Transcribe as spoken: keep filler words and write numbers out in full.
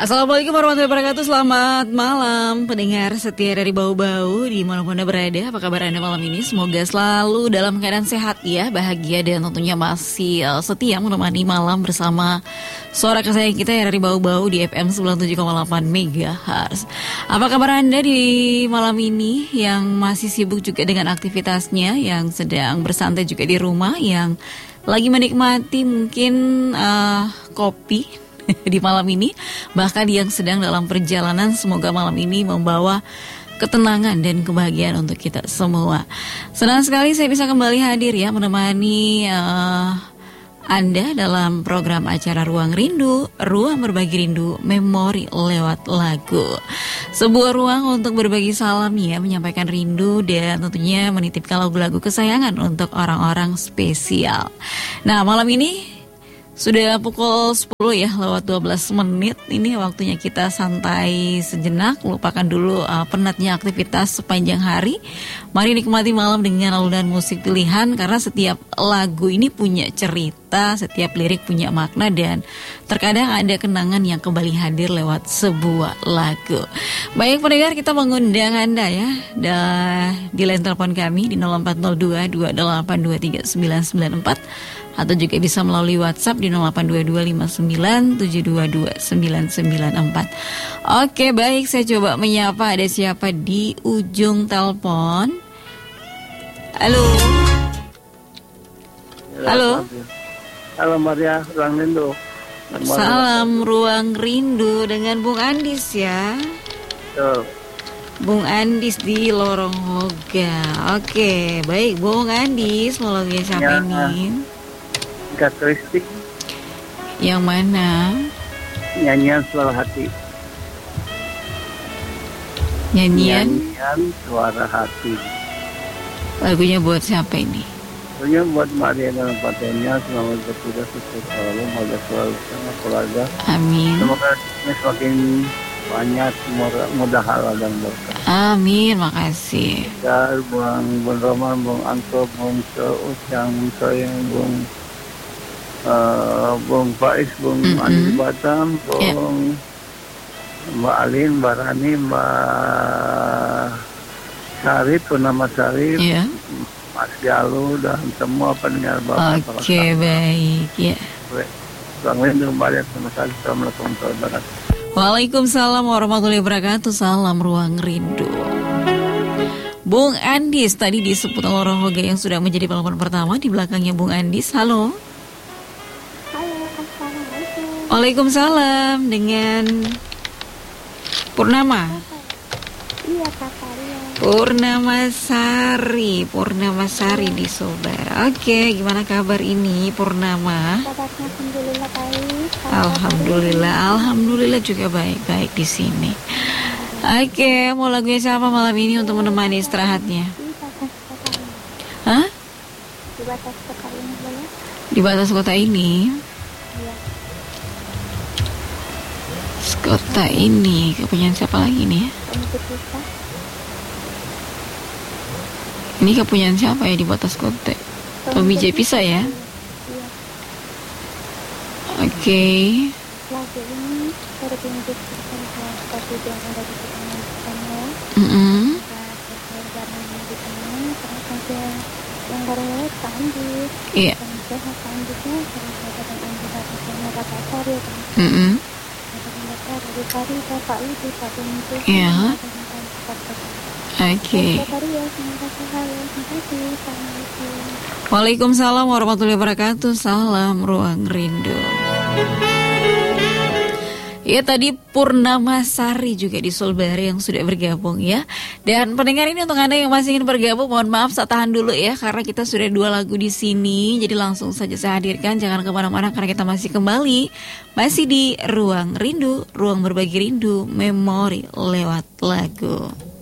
Assalamualaikum warahmatullahi wabarakatuh. Selamat malam pendengar setia dari Bau-Bau di mana Anda berada. Apa kabar Anda malam ini? Semoga selalu dalam keadaan sehat ya, bahagia dan tentunya masih uh, setia menemani malam bersama suara kesayangan kita ya dari Bau-Bau di F M sembilan puluh tujuh koma delapan megahertz. Apa kabar Anda di malam ini yang masih sibuk juga dengan aktivitasnya, yang sedang bersantai juga di rumah, yang lagi menikmati mungkin uh, kopi di malam ini, bahkan yang sedang dalam perjalanan, semoga malam ini membawa ketenangan dan kebahagiaan untuk kita semua. Senang sekali saya bisa kembali hadir ya, menemani uh, Anda dalam program acara Ruang Rindu, Ruang Berbagi Rindu, Memori lewat lagu. Sebuah ruang untuk berbagi salam ya, menyampaikan rindu dan tentunya menitipkan lagu-lagu kesayangan untuk orang-orang spesial. Nah, malam ini sudah pukul sepuluh ya, lewat dua belas menit. Ini waktunya kita santai sejenak, lupakan dulu uh, penatnya aktivitas sepanjang hari. Mari nikmati malam dengan alunan musik pilihan, karena setiap lagu ini punya cerita, setiap lirik punya makna, dan terkadang ada kenangan yang kembali hadir lewat sebuah lagu. Baik pendengar, kita mengundang Anda ya dah, di line telepon kami di nol empat nol dua dua delapan dua tiga sembilan sembilan empat, atau juga bisa melalui WhatsApp di nol delapan dua dua lima sembilan tujuh dua dua sembilan sembilan empat. Oke, baik, saya coba menyapa, ada siapa di ujung telepon? Halo. Halo. Halo Maria, Ruang Rindu. Salam Ruang Rindu dengan Bung Andis ya. Betul. Bung Andis di Lorong Hoga. Oke, baik Bung Andis, mau lagunya siapa Ya. ini? Karakteristik Yang mana? nyanyian suara hati. Nyanyian Nyanyian suara hati. lagunya buat siapa ini? Tentunya buat Maria dalam partainya, selamat bertugas sukses selalu, semoga selalu sama keluarga. Amin. Semoga ini semakin banyak mudah halal dan berkah. Amin, makasih. Dan Bung Bung Roman, Bung Angko, Bung Ucang, Bung Soyeng, Bung uh, Bung Faiz, Bung Mm-mm. Andi Batam, Bung Yeah. Mbak Alin, Mbak Rani, Mbak Sarip, Purnama Sarip, Ya. Mas Jalu, dan semua pendengar Bapak. Oke, baik ya. Ruang Rindu kembali. Terima kasih. Assalamualaikum warahmatullahi wabarakatuh. Waalaikumsalam warahmatullahi wabarakatuh. Salam Ruang Rindu. Bung Andis tadi disebut Lorong Hoga yang sudah menjadi pelopor pertama. Di belakangnya Bung Andis. Halo. Halo, assalamualaikum. Waalaikumsalam, dengan Purnama. Iya, kakak Ria. Purnama Sari, Purnama Sari di Sobar. Oke, gimana kabar ini Purnama? Kabarnya alhamdulillah baik. Alhamdulillah, alhamdulillah juga baik-baik di sini. Oke, mau lagunya siapa malam ini untuk menemani istirahatnya? Di batas kota ini. Hah? Di batas kota ini boleh? Di batas kota ini? Iya. Kota ini, kepunyaan siapa lagi nih? Untuk kita. Ini kepunyaan siapa ya di batas kota? Tommy J. Pisa ya? Iya. Oke. Lagu ini tertunjuk bersama seperti yang ada di tengah sana. Mm-mm. Keluarga mama di tengah, terus ada yang baru mulai Andis. Iya. Dan sehat Andisnya, terus ada yang juga bersama Bapak Sari. Mm-mm. Ada Sari, Bapak Lidi, Pak Bentuk. Iya. Oke. Oke. Bapak Ria, semoga sehat. Terima kasih. Assalamualaikum. Waalaikumsalam warahmatullahi wabarakatuh. Salam Ruang Rindu. Ya, tadi Purnama Sari juga di Solbari yang sudah bergabung ya. Dan pendengar ini untuk Anda yang masih ingin bergabung, mohon maaf saya tahan dulu ya, karena kita sudah dua lagu di sini. Jadi langsung saja saya hadirkan, jangan kemana-mana karena kita masih kembali masih di Ruang Rindu, Ruang Berbagi Rindu, Memori lewat lagu.